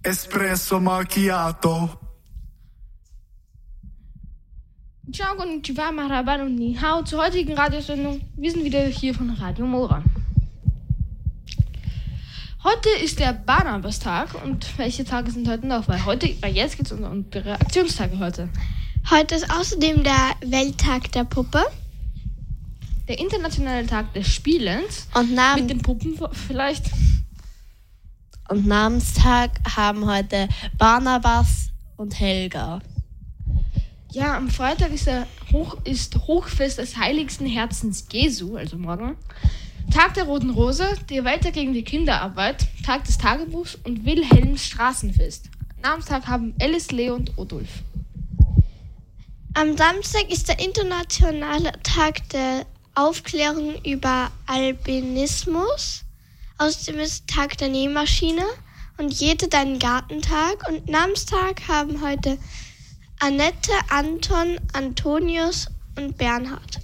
Espresso Macchiato. Ciao, konnichiwa, Maraban und Ni Hao zur heutigen Radiosendung. Wir sind wieder hier von Radio Mora. Heute ist der Barnabas-Tag und welche Tage sind heute noch? Weil jetzt geht es um unsere Aktionstage heute. Heute ist außerdem der Welttag der Puppe. Der internationale Tag des Spielens. Und mit den Puppen vielleicht. Und Namenstag haben heute Barnabas und Helga. Ja, am Freitag ist Hochfest des heiligsten Herzens Jesu, also morgen. Tag der Roten Rose, der Welttag gegen die Kinderarbeit, Tag des Tagebuchs und Wilhelms Straßenfest. Namenstag haben Alice, Leo und Odulf. Am Samstag ist der internationale Tag der Aufklärung über Albinismus. Außerdem ist Tag der Nähmaschine und jede deinen Gartentag. Und Namenstag haben heute Annette, Anton, Antonius und Bernhard.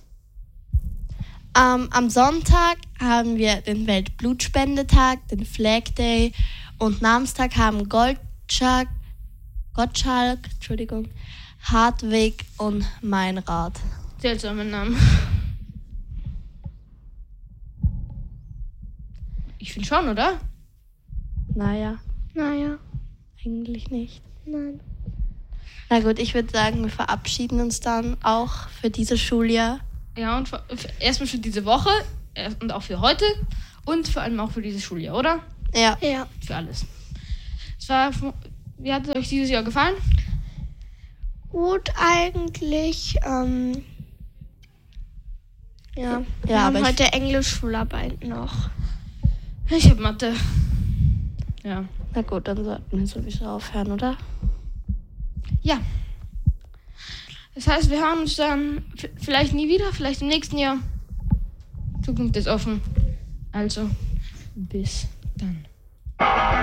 Am Sonntag haben wir den Weltblutspendetag, den Flag Day und Namenstag haben Gottschalk, Hartwig und Meinrad. Seltsame Namen. Ich finde schon, oder? Naja, eigentlich nicht. Nein. Na gut, ich würde sagen, wir verabschieden uns dann auch für dieses Schuljahr. Ja, und erstmal für diese Woche und auch für heute und vor allem auch für dieses Schuljahr, oder? Ja. Für alles. Wie hat es euch dieses Jahr gefallen? Gut eigentlich. Wir haben heute Englisch-Schularbeit noch. Ich habe Mathe. Ja. Na gut, dann sollten wir sowieso aufhören, oder? Ja. Das heißt, wir hören uns dann vielleicht nie wieder, vielleicht im nächsten Jahr. Zukunft ist offen. Also, bis dann.